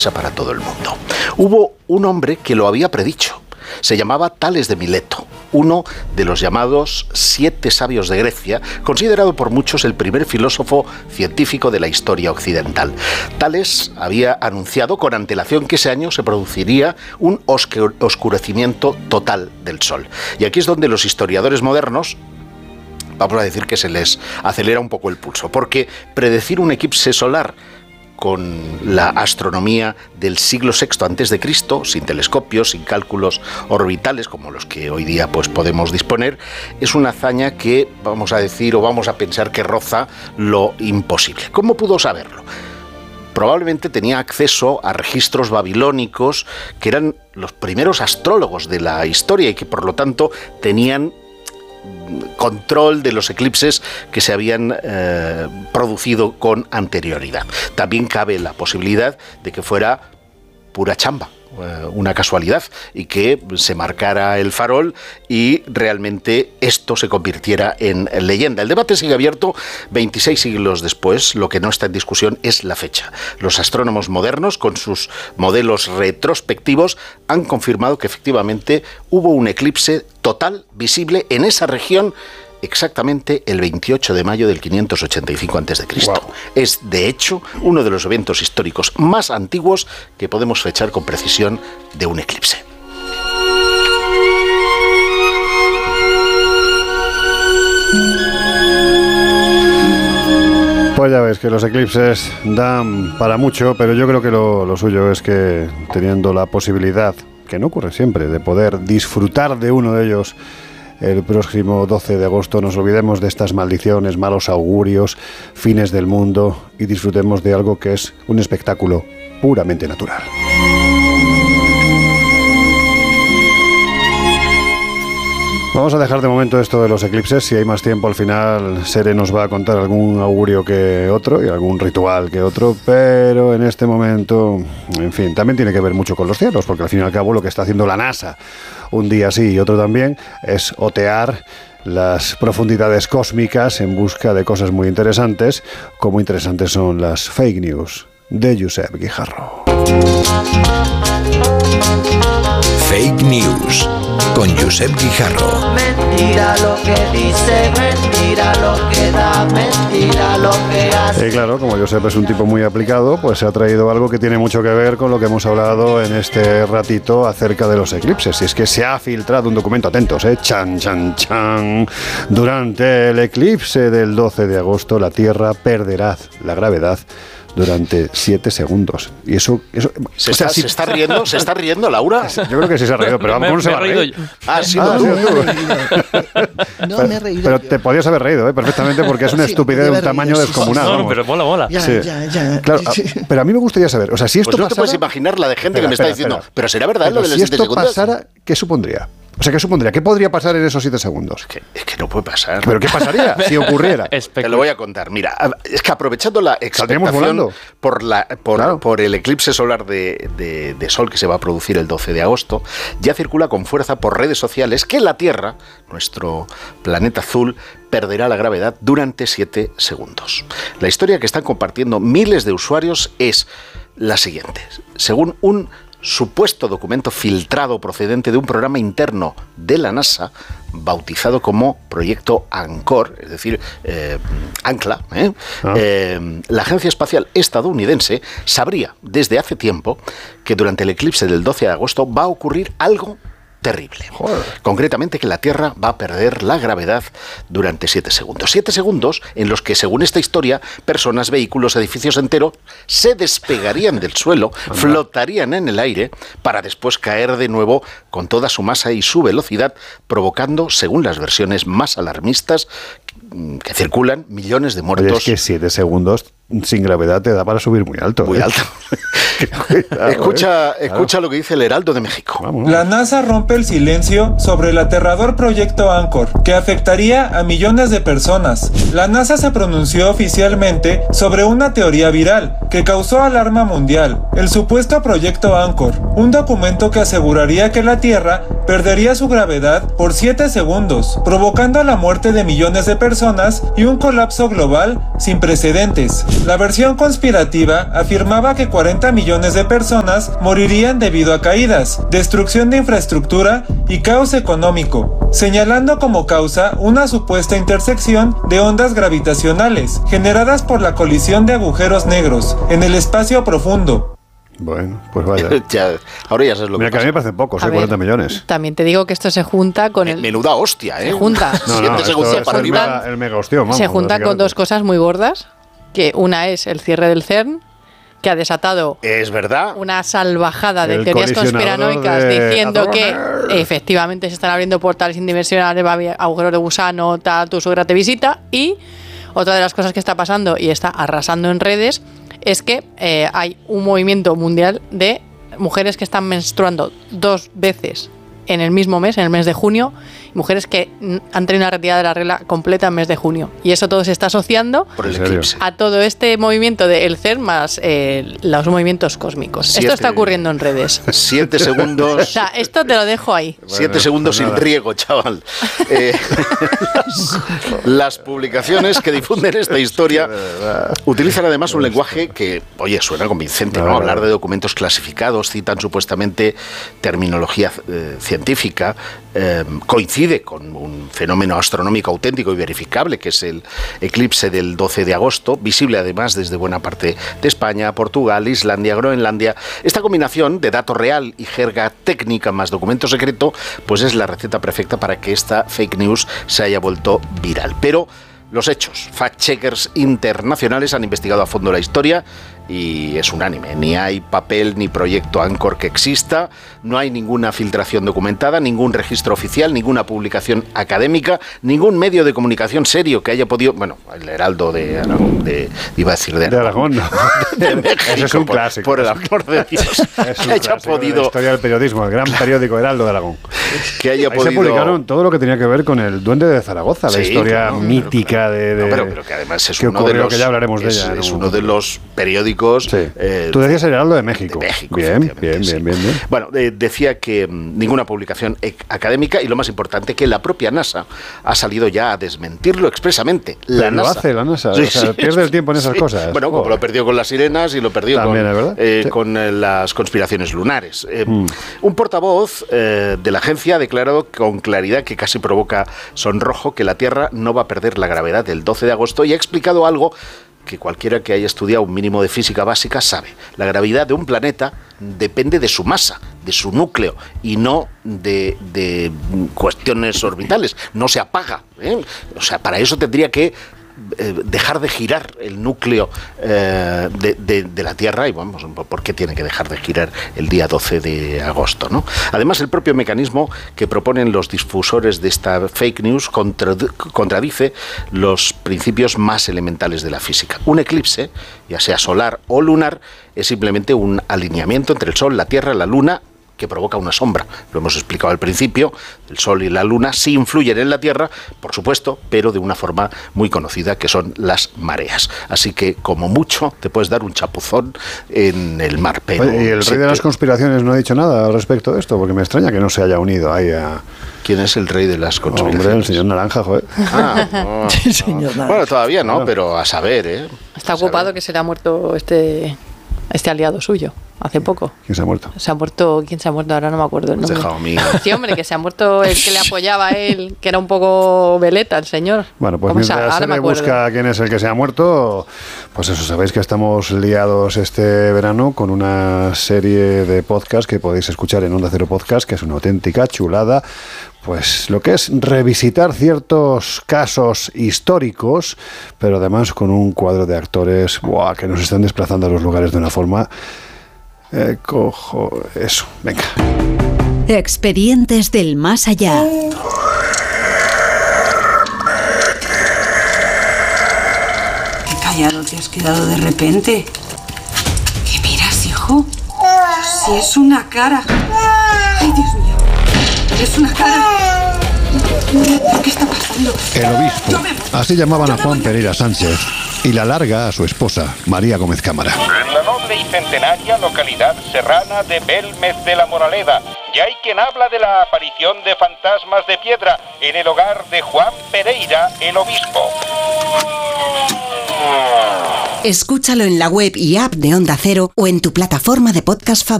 para todo el mundo. Hubo un hombre que lo había predicho. Se llamaba Tales de Mileto, uno de los llamados 7 sabios de Grecia, considerado por muchos el primer filósofo científico de la historia occidental. Tales había anunciado con antelación que ese año se produciría un oscurecimiento total del Sol. Y aquí es donde los historiadores modernos, vamos a decir que se les acelera un poco el pulso, porque predecir un eclipse solar con la astronomía del siglo VI a.C., sin telescopios, sin cálculos orbitales como los que hoy día pues podemos disponer, es una hazaña que vamos a decir o vamos a pensar que roza lo imposible. ¿Cómo pudo saberlo? Probablemente tenía acceso a registros babilónicos que eran los primeros astrólogos de la historia y que por lo tanto tenían control de los eclipses que se habían producido con anterioridad. También cabe la posibilidad de que fuera pura chamba, una casualidad, y que se marcara el farol y realmente esto se convirtiera en leyenda. El debate sigue abierto 26 siglos después. Lo que no está en discusión es la fecha. Los astrónomos modernos, con sus modelos retrospectivos, han confirmado que efectivamente hubo un eclipse total visible en esa región exactamente el 28 de mayo del 585 a.C. Wow. Es, de hecho, uno de los eventos históricos más antiguos que podemos fechar con precisión de un eclipse. Pues ya ves que los eclipses dan para mucho, pero yo creo que lo suyo es que teniendo la posibilidad, que no ocurre siempre, de poder disfrutar de uno de ellos el próximo 12 de agosto, nos olvidemos de estas maldiciones, malos augurios, fines del mundo y disfrutemos de algo que es un espectáculo puramente natural. Vamos a dejar de momento esto de los eclipses. Si hay más tiempo, al final Sere nos va a contar algún augurio que otro y algún ritual que otro, pero en este momento, en fin, también tiene que ver mucho con los cielos, porque al fin y al cabo lo que está haciendo la NASA un día sí y otro también es otear las profundidades cósmicas en busca de cosas muy interesantes, como interesantes son las fake news de Josep Guijarro. Fake News con Josep Guijarro. Mentira lo que dice, mentira lo que da, mentira lo que hace. Y claro, como Josep es un tipo muy aplicado, pues se ha traído algo que tiene mucho que ver con lo que hemos hablado en este ratito acerca de los eclipses. Y es que se ha filtrado un documento, atentos, chan, chan, chan. Durante el eclipse del 12 de agosto, la Tierra perderá la gravedad durante 7 segundos. Y eso ¿Se está riendo, Laura? Yo creo que sí se ha reído, pero ¿cómo no se va a reír? No, me he reído. Pero te podías haber reído, perfectamente, porque es una estupidez de un tamaño descomunal. No, pero mola. Ya. Claro, pero a mí me gustaría saber, o sea, si esto pues no pasara... te puedes imaginar la de gente que me está diciendo, pero ¿será verdad lo de los 7 segundos? Si esto pasara, ¿qué supondría? O sea, ¿qué supondría? ¿Qué podría pasar en esos 7 segundos? Es que no puede pasar. ¿Pero qué pasaría si ocurriera? Te lo voy a contar. Mira, es que aprovechando la expectación por el eclipse solar de Sol que se va a producir el 12 de agosto, ya circula con fuerza por redes sociales que la Tierra, nuestro planeta azul, perderá la gravedad durante 7 segundos. La historia que están compartiendo miles de usuarios es la siguiente. Según un supuesto documento filtrado procedente de un programa interno de la NASA bautizado como Proyecto Ancor, es decir, Ancla, la Agencia Espacial Estadounidense sabría desde hace tiempo que durante el eclipse del 12 de agosto va a ocurrir algo terrible. Joder. Concretamente que la Tierra va a perder la gravedad durante 7 segundos. 7 segundos en los que, según esta historia, personas, vehículos, edificios enteros se despegarían del suelo, flotarían en el aire para después caer de nuevo con toda su masa y su velocidad, provocando, según las versiones más alarmistas que circulan, millones de muertos. Oye, es que 7 segundos sin gravedad te da para subir muy alto. Muy alto. Cuidado, escucha lo que dice el Heraldo de México. Vamos. La NASA rompe el silencio sobre el aterrador proyecto Ancor, que afectaría a millones de personas. La NASA se pronunció oficialmente sobre una teoría viral que causó alarma mundial, el supuesto proyecto Ancor, un documento que aseguraría que la Tierra perdería su gravedad por 7 segundos, provocando la muerte de millones de personas y un colapso global sin precedentes. La versión conspirativa afirmaba que 40 millones de personas morirían debido a caídas, destrucción de infraestructura y caos económico, señalando como causa una supuesta intersección de ondas gravitacionales generadas por la colisión de agujeros negros en el espacio profundo. Bueno, pues vaya. Ahora ya sabes lo que Mira, que a mí me parecen pocos, 40 millones. También te digo que esto se junta con el... Menuda hostia, ¿eh? Se junta. El mega hostión, vamos. Se junta con dos cosas muy gordas, que una es el cierre del CERN, que ha desatado es verdad una salvajada de teorías conspiranoicas diciendo que efectivamente se están abriendo portales indimensionales, va a haber agujeros de gusano, tal, tu suegra te visita. Y otra de las cosas que está pasando y está arrasando en redes es que hay un movimiento mundial de mujeres que están menstruando 2 veces en el mismo mes, en el mes de junio, y mujeres que han tenido una retirada de la regla completa en el mes de junio. Y eso todo se está asociando por el eclipse a todo este movimiento del CERN más los movimientos cósmicos. Esto está ocurriendo en redes. 7 segundos. O sea, esto te lo dejo ahí. 7 segundos sin riego, chaval. Las publicaciones que difunden esta historia utilizan además un lenguaje que, oye, suena convincente, ¿no? Hablar de documentos clasificados, citan supuestamente terminología científica, coincide con un fenómeno astronómico auténtico y verificable, que es el eclipse del 12 de agosto, visible además desde buena parte de España, Portugal, Islandia, Groenlandia. Esta combinación de dato real y jerga técnica más documento secreto, pues es la receta perfecta para que esta fake news se haya vuelto viral. Pero los hechos, fact-checkers internacionales han investigado a fondo la historia y es unánime. Ni hay papel ni proyecto Anchor que exista, no hay ninguna filtración documentada, ningún registro oficial, ninguna publicación académica, ningún medio de comunicación serio que haya podido... Bueno, el Heraldo de Aragón, iba a decir de Aragón, no. De México, eso es un clásico. Por el amor de Dios. Que haya podido... La historia del periodismo, el gran periódico Heraldo de Aragón. Que haya podido... se publicaron todo lo que tenía que ver con el Duende de Zaragoza, la historia mítica de... Pero que además es uno de los... que ya hablaremos de ella. Es uno de los periódicos... Sí. Tú decías el Heraldo de México. De México, bien. Bueno, decía que ninguna publicación académica y lo más importante, que la propia NASA ha salido ya a desmentirlo expresamente. La NASA. Sí, o sea, pierde el tiempo en esas cosas. Bueno, como lo perdió con las sirenas y lo perdió también, con las conspiraciones lunares. Un portavoz de la agencia ha declarado con claridad, que casi provoca sonrojo, que la Tierra no va a perder la gravedad del 12 de agosto y ha explicado algo que cualquiera que haya estudiado un mínimo de física básica sabe. La gravedad de un planeta depende de su masa, de su núcleo, y no de cuestiones orbitales. No se apaga, ¿eh? O sea, para eso tendría que dejar de girar el núcleo de la Tierra, y vamos, ¿por qué tiene que dejar de girar el día 12 de agosto, ¿no? Además, el propio mecanismo que proponen los difusores de esta fake news contradice los principios más elementales de la física. Un eclipse, ya sea solar o lunar, es simplemente un alineamiento entre el Sol, la Tierra, la Luna, que provoca una sombra. Lo hemos explicado al principio. El Sol y la Luna sí influyen en la Tierra, por supuesto, pero de una forma muy conocida, que son las mareas. Así que, como mucho, te puedes dar un chapuzón en el mar. Pero oye, y el rey de las conspiraciones no ha dicho nada al respecto de esto, porque me extraña que no se haya unido ahí a... ¿Quién es el rey de las conspiraciones? Hombre, el señor Naranja, joder. Señor Naranja. Bueno, todavía no, pero a saber, ¿eh? Está ocupado, que se le ha muerto este aliado suyo hace poco. ¿Quién se ha muerto? ¿Quién se ha muerto? Ahora no me acuerdo el nombre. Sí, hombre, que se ha muerto el que le apoyaba a él, que era un poco veleta, el señor. Bueno, pues mientras se le busca quién es el que se ha muerto, pues eso, sabéis que estamos liados este verano con una serie de podcast que podéis escuchar en Onda Cero Podcast, que es una auténtica chulada. Pues lo que es revisitar ciertos casos históricos, pero además con un cuadro de actores que nos están desplazando a los lugares de una forma... eso, venga. Expedientes del más allá. Qué callado te has quedado de repente. ¿Qué miras, hijo? Si es una cara. Ay, Dios mío. Es una cara. ¿Qué está pasando? El obispo. Así llamaban a Juan Pereira Sánchez. Y la larga a su esposa, María Gómez Cámara. En la noble noble y centenaria localidad serrana de Belmez de la Moraleda. Y hay quien habla de la aparición de fantasmas de piedra en el hogar de Juan Pereira, el obispo. Escúchalo en la web y app de Onda Cero o en tu plataforma de podcast favorita.